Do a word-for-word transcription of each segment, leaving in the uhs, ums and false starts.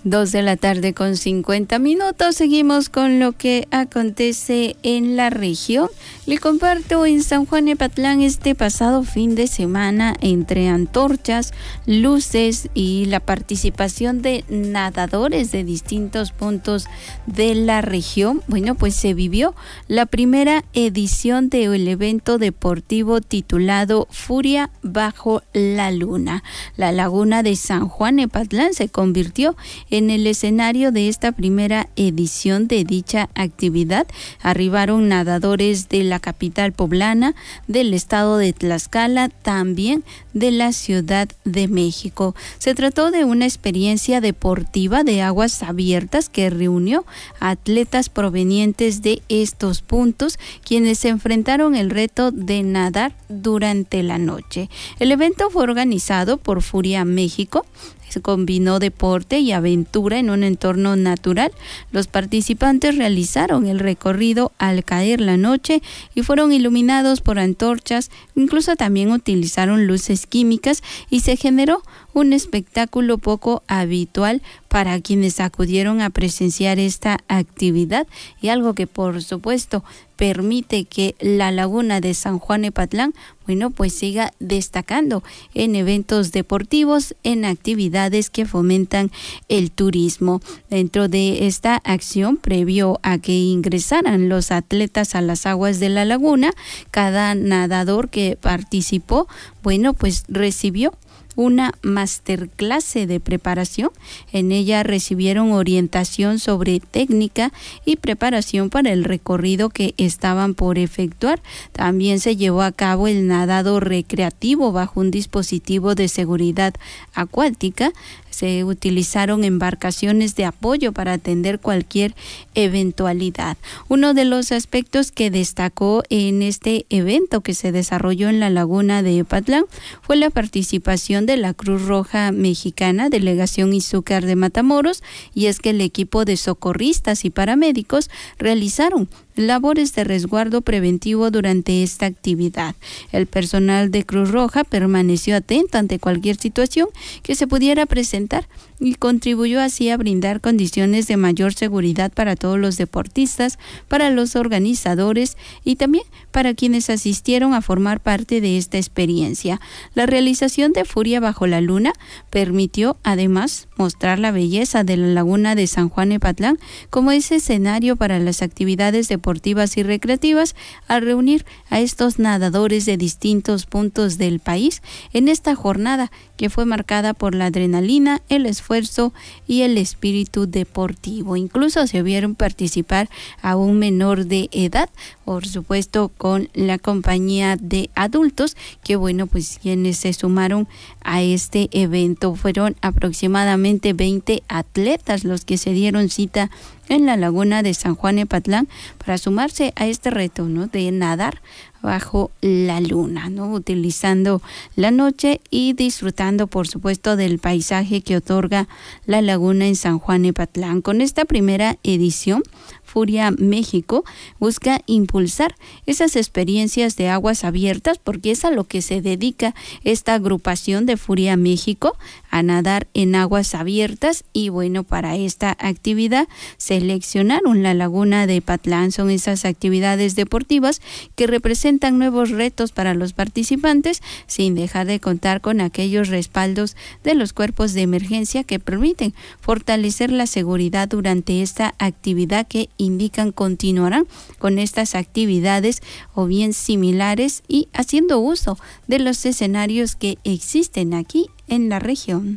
Dos de la tarde con cincuenta minutos. Seguimos con lo que acontece en la región. Le comparto en San Juan Epatlán este pasado fin de semana, entre antorchas, luces y la participación de nadadores de distintos puntos de la región. Bueno, pues se vivió la primera edición del evento deportivo titulado Furia bajo la luna. La laguna de San Juan Epatlán se convirtió en el escenario de esta primera edición de dicha actividad. Arribaron nadadores de la capital poblana, del estado de Tlaxcala, también de la Ciudad de México. Se trató de una experiencia deportiva de aguas abiertas que reunió a atletas provenientes de estos puntos, quienes se enfrentaron el reto de nadar durante la noche. El evento fue organizado por Furia México. Se combinó deporte y aventura en un entorno natural. Los participantes realizaron el recorrido al caer la noche y fueron iluminados por antorchas. Incluso también utilizaron luces químicas y se generó un espectáculo poco habitual para quienes acudieron a presenciar esta actividad, y algo que por supuesto permite que la laguna de San Juan Epatlán, bueno, pues siga destacando en eventos deportivos, en actividades que fomentan el turismo. Dentro de esta acción, previo a que ingresaran los atletas a las aguas de la laguna, cada nadador que participó, bueno, pues recibió una masterclass de preparación. En ella recibieron orientación sobre técnica y preparación para el recorrido que estaban por efectuar. También se llevó a cabo el nadado recreativo bajo un dispositivo de seguridad acuática. Se utilizaron embarcaciones de apoyo para atender cualquier eventualidad. Uno de los aspectos que destacó en este evento que se desarrolló en la laguna de Epatlán fue la participación de la Cruz Roja Mexicana, Delegación Izúcar de Matamoros, y es que el equipo de socorristas y paramédicos realizaron labores de resguardo preventivo durante esta actividad. El personal de Cruz Roja permaneció atento ante cualquier situación que se pudiera presentar y contribuyó así a brindar condiciones de mayor seguridad para todos los deportistas, para los organizadores y también para quienes asistieron a formar parte de esta experiencia. La realización de Furia bajo la luna permitió además mostrar la belleza de la laguna de San Juan Epatlán como ese escenario para las actividades deportivas y recreativas, al reunir a estos nadadores de distintos puntos del país en esta jornada que fue marcada por la adrenalina, el esfuerzo y el espíritu deportivo. Incluso se vieron participar a un menor de edad, por supuesto con la compañía de adultos, que bueno, pues quienes se sumaron a este evento fueron aproximadamente veinte atletas los que se dieron cita en la laguna de San Juan Epatlán para sumarse a este reto, ¿no?, de nadar bajo la luna, ¿no?, utilizando la noche y disfrutando, por supuesto, del paisaje que otorga la laguna en San Juan Epatlán. Con esta primera edición, Furia México busca impulsar esas experiencias de aguas abiertas, porque es a lo que se dedica esta agrupación de Furia México, a nadar en aguas abiertas. Y bueno, para esta actividad seleccionaron la laguna de Epatlán. Son esas actividades deportivas que representan nuevos retos para los participantes, sin dejar de contar con aquellos respaldos de los cuerpos de emergencia que permiten fortalecer la seguridad durante esta actividad, que indican continuarán con estas actividades o bien similares y haciendo uso de los escenarios que existen aquí en la región.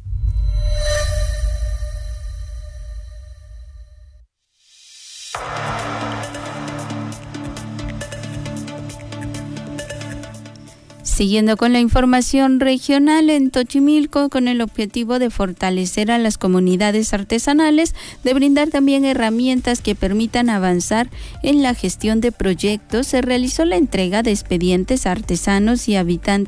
Siguiendo con la información regional, en Tochimilco, con el objetivo de fortalecer a las comunidades artesanales, de brindar también herramientas que permitan avanzar en la gestión de proyectos, se realizó la entrega de expedientes a artesanos y habitantes